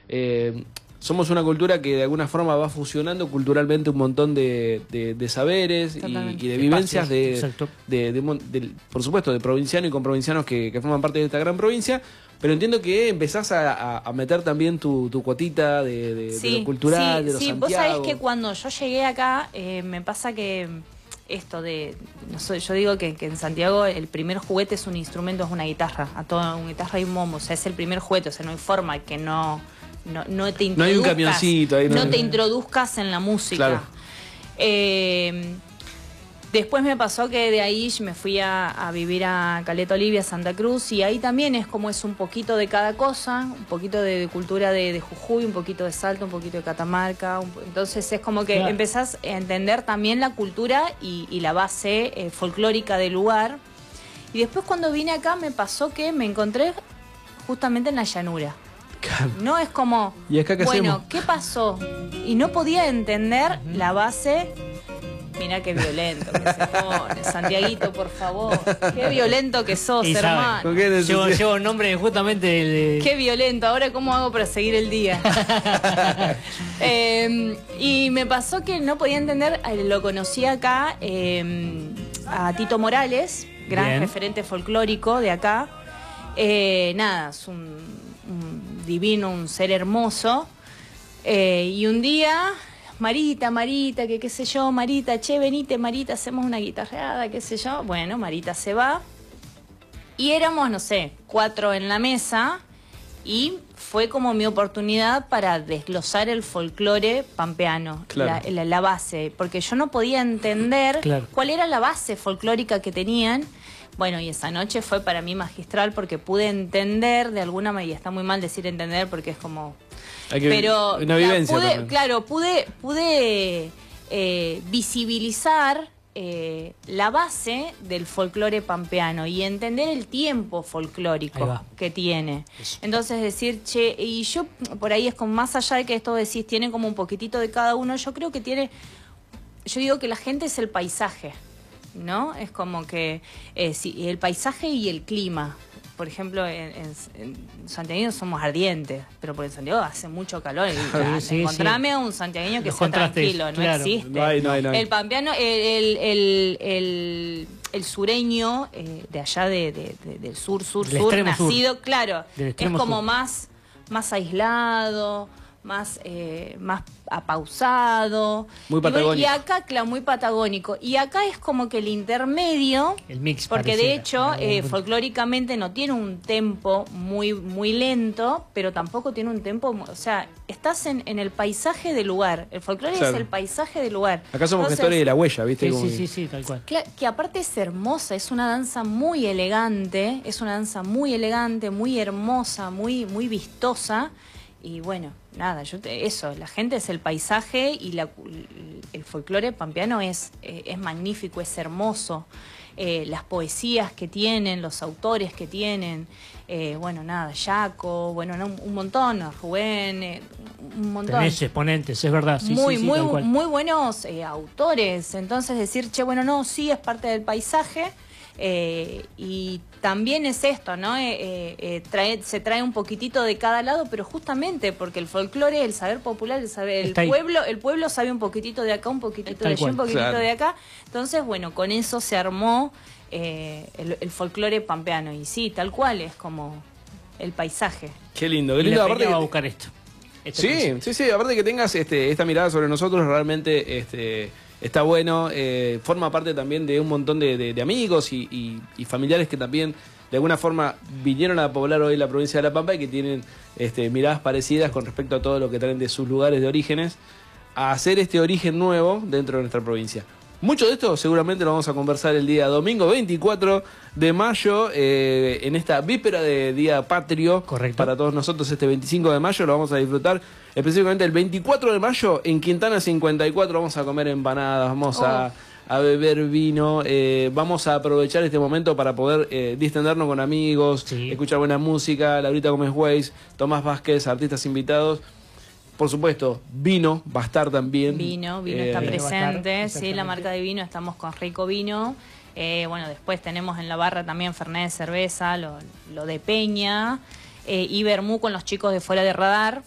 somos una cultura que de alguna forma va fusionando culturalmente un montón de saberes y de vivencias por supuesto, de provinciano y con provincianos que forman parte de esta gran provincia. Pero entiendo que empezás a meter también tu cuotita de lo cultural, de lo Santiago. Vos sabés que cuando yo llegué acá, me pasa que esto no sé, yo digo que en Santiago el primer juguete es un instrumento, es una guitarra, una guitarra y un bombo, o sea, es el primer juguete, o sea, no hay forma que no te introduzcas. No hay un camioncito ahí. No te introduzcas en la música. Claro. Después me pasó que de ahí me fui a vivir a Caleta Olivia, Santa Cruz, y ahí también es un poquito de cada cosa, un poquito de cultura de Jujuy, un poquito de Salta, un poquito de Catamarca. Entonces es como que claro, empezás a entender también la cultura y la base folclórica del lugar. Y después cuando vine acá me pasó que me encontré justamente en la llanura. No es como, ¿y acá qué hacemos? ¿Qué pasó? Y no podía entender la base. Mirá qué violento que se pone, Santiaguito, por favor. Qué violento que sos, hermano. Llevo el nombre justamente de... Qué violento, ahora cómo hago para seguir el día. Y me pasó que no podía entender, lo conocí acá, a Tito Morales, gran referente folclórico de acá. Nada, es un divino, un ser hermoso. Y un día... Marita, que qué sé yo, Marita, che, venite, Marita, hacemos una guitarreada, qué sé yo. Bueno, Marita se va. Y éramos, no sé, 4 en la mesa. Y fue como mi oportunidad para desglosar el folclore pampeano, claro, la base. Porque yo no podía entender cuál era la base folclórica que tenían. Bueno, y esa noche fue para mí magistral porque pude entender de alguna manera, y está muy mal decir entender porque es como... Pero una vivencia pude visibilizar la base del folclore pampeano y entender el tiempo folclórico que tiene. Entonces decir, che, y yo por ahí es como más allá de que esto decís, tiene como un poquitito de cada uno, yo creo que tiene, yo digo que la gente es el paisaje, ¿no? Es como que sí, el paisaje y el clima. Por ejemplo, en santiagueños somos ardientes, pero por en Santiago hace mucho calor. Y encontrame a un santiagueño que sea tranquilo, no existe. No hay. El pampeano, el sureño, de allá del sur, nacido, claro, es como más aislado, más apausado. Muy patagónico. Y acá, claro, muy patagónico. Y acá es como que el intermedio, el mix, porque de hecho, folclóricamente no tiene un tempo muy lento, pero tampoco tiene un tempo, o sea, estás en el paisaje del lugar. El folclore es el paisaje del lugar. Acá somos gestores de la huella, ¿viste? Sí, tal cual. Que aparte es hermosa, es una danza muy elegante, muy hermosa, muy vistosa. Y bueno, nada, eso, la gente es el paisaje y el folclore pampeano es magnífico, es hermoso. Las poesías que tienen, los autores que tienen, bueno, nada, Yaco, bueno, no, un montón, Rubén, un montón. Tenés exponentes, es verdad. Muy buenos autores. Entonces decir, che, bueno, no, sí, es parte del paisaje. Y también es esto, ¿no? Se trae un poquitito de cada lado, pero justamente porque el folclore, el saber popular, el pueblo sabe un poquitito de acá, un poquitito de allá, un poquitito de acá. Entonces, bueno, con eso se armó el folclore pampeano. Y sí, tal cual, es como el paisaje. Qué lindo. Y aparte va a buscar esto. Sí, aparte que tengas esta mirada sobre nosotros, realmente... Está bueno, forma parte también de un montón de amigos y familiares que también de alguna forma vinieron a poblar hoy la provincia de La Pampa y que tienen miradas parecidas con respecto a todo lo que traen de sus lugares de orígenes, a hacer este origen nuevo dentro de nuestra provincia. Mucho de esto seguramente lo vamos a conversar el día domingo 24 de mayo, en esta víspera de Día Patrio. Correcto. Para todos nosotros este 25 de mayo lo vamos a disfrutar. Específicamente el 24 de mayo en Quintana 54 vamos a comer empanadas, vamos a beber vino, vamos a aprovechar este momento para poder distendernos con amigos, escuchar buena música, Laurita Gómez Weiss, Tomás Vázquez, artistas invitados. Por supuesto, vino va a estar también. Vino está presente, sí, la marca de vino, estamos con Rico Vino. Bueno, después tenemos en la barra también Fernet de cerveza, lo de Peña, y Vermú con los chicos de Fuera de Radar.